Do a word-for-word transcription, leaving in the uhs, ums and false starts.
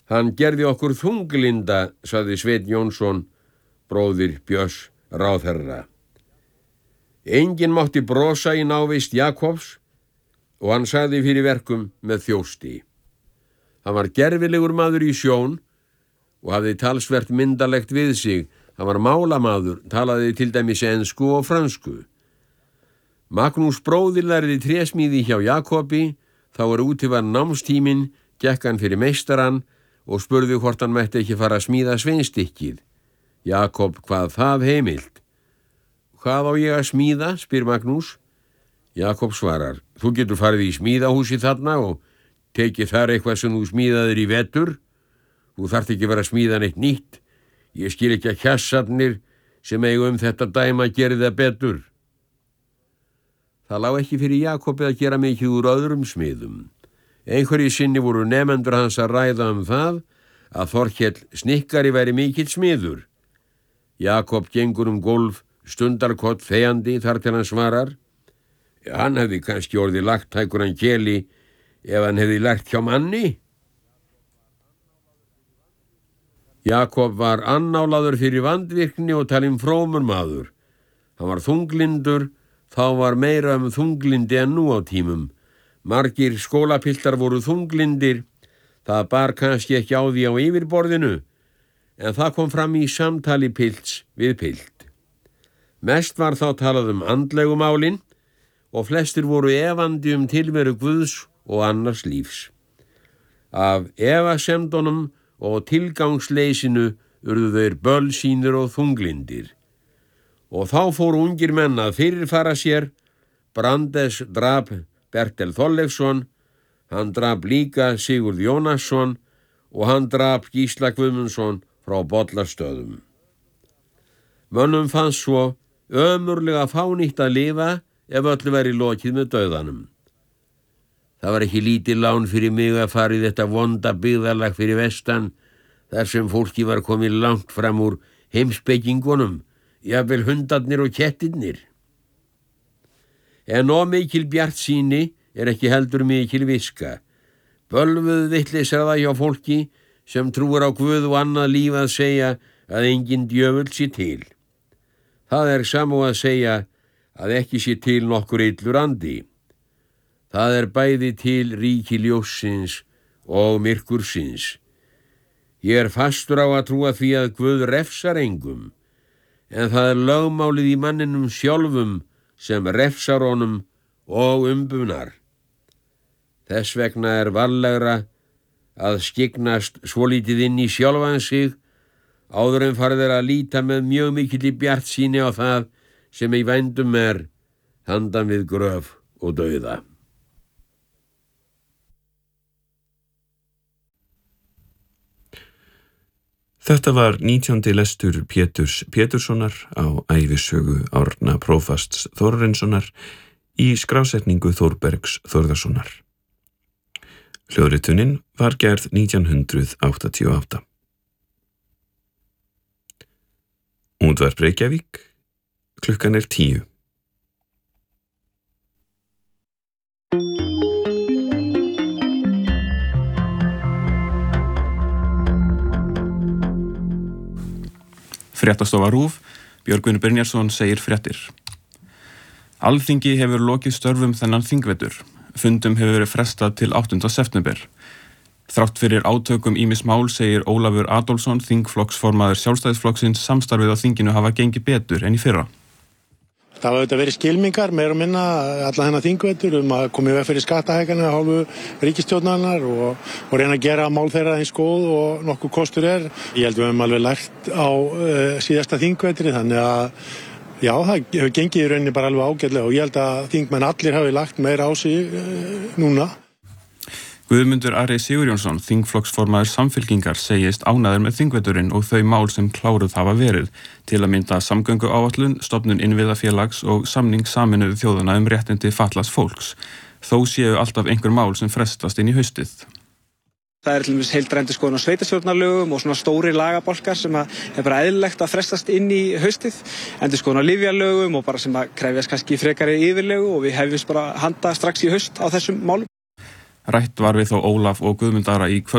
Hann gerði okkur þunglinda, sagði Sveinn Jónsson, bróðir Björns ráðherra. Enginn mátti brosa í návist Jakobs og hann sagði fyrir verkum með þjósti. Hann var gervilegur maður í sjón og hafði talsvert myndalegt við sig. Hann var málamaður, talaði til dæmis ensku og fransku. Magnús bróðir lærði trésmíði hjá Jakobi, þá er úti var námstíminn, gekk hann fyrir meistarann og spurði hvort hann mætti ekki fara að smíða sveinstykkið. Jakob, hvað það heimilt? Hvað á ég að smíða, spyr Magnús. Jakob svarar, þú getur farið í smíðahúsi þarna og tekið þar eitthvað sem þú smíðaðir í vetur. Þú þarft ekki vera að smíða neitt nýtt. Ég skil ekki að hjassarnir sem eigu um þetta dæma gerir það betur. Það lá ekki fyrir Jakobi að gera mikið úr öðrum smiðum. Einhverju sinni voru nemendur hans að ræða um það að Þorkell snikkari væri mikill smiður. Jakob gengur um gólf, stundarkott þegjandi þar til hann svarar. Hann hefði kannski orðið lagtækur hann Keli ef hann hefði lært hjá manni. Jakob var annálaður fyrir vandvirkni og talinn frómur maður. Hann var þunglindur, þá var meira um þunglindi en nú á tímum. Margir skólapiltar voru þunglindir, það bar kannski ekki á því á yfirborðinu, en það kom fram í samtali pilts við pilt. Mest var þá talað um andlegu málin og flestir voru efandi um tilveru Guðs og annars lífs. Af efasemdunum og tilgangsleysinu urðu þeir bölsýnir og þunglindir. Og þá fóru ungir menn að fyrirfara sér. Brandes drap Bertel Þorleifsson, hann drap líka Sigurð Jónasson og hann drap Gísla Guðmundsson frá Bollastöðum. Mönnum fannst svo ömurlega fánýtt að lifa ef öllu væri lokið með dauðanum. Það var ekki lítið lán fyrir mig að fara í þetta vonda byggðarlag fyrir vestan, þar sem fólki var komið langt fram úr heimspekingunum, jafnvel hundarnir og kettirnir. En of mikil bjartsýni er ekki heldur mikil viska. Bölvuð vitleysa það hjá fólki sem trúir á Guð og annað líf að segja að engin djöfull sé til. Það er samú að segja að ekki sé til nokkur illur andi. Það er bæði til ríki ljóssins og myrkursins. Ég er fastur á að trúa því að Guð refsar engum, en það er lögmálið í manninum sjálfum sem refsar honum og umbunar. Þess vegna er varlegra að skyggnast svolítið inn í sjálfan sig áður en farið er að líta með mjög mikilli bjartsýni á það sem í vændum er handan við gröf og dauða. Þetta var nítjándi lestur Péturs Péturssonar á ævisögu Árna prófasts Þórarinssonar í skrásetningu Þórbergs Þórðarssonar. Hljóðritunin var gerð nítján hundruð áttatíu og átta. Útvarp Reykjavík, klukkan er tíu. Fréttastofa RÚV, Björgvin Brynjarsson segir fréttir. Alþingi hefur lokið störfum þennan þingvetur. Fundum hefur verið frestað til áttunda september. Þrátt fyrir átökum ýmis mál segir Ólafur Adolfsson, þingflokksformaður Sjálfstæðisflokksins, samstarfið á þinginu hafa gengið betur en í fyrra. Það hafa auðvitað verið skilmingar, meira og minna, alla þennan þingvetur um að koma í veg fyrir skattahækkanir af hálfu ríkisstjórnarinnar og, og reyna að gera mál þeirra eins góð og nokkuð kostur er. Ég held við höfum alveg lært á uh, síðasta þingvetri, þannig að já, það hefur gengið í rauninni bara alveg ágætlega og ég held að þingmenn allir hafi lagt meira á sig uh, núna. Guðmundur Ari Sigurjónsson, þingflokksformaður Samfylkingar, segist ánæður með þingveturinn og þau mál sem kláruð hafa verið, til að mynda samgönguáætlun, stofnun innviðafélags og samning Sameinuðu þjóðanna um réttindi fatlaðs fólks. Þó séu alltaf einhver mál sem frestast inn í haustið. Það er til dæmis heildræn endurskoðun á sveitarstjórnarlögum og svona stóri lagabálkar sem að er bara eðlilegt að frestast inn í haustið. Endurskoðun á lyfjalögum og bara sem að krefjast kannski frekari yfirlegu og við hefjumst bara handa strax í haust á þessum málum. Rætt var við þó Ólaf og Guðmund Ara í kvöld.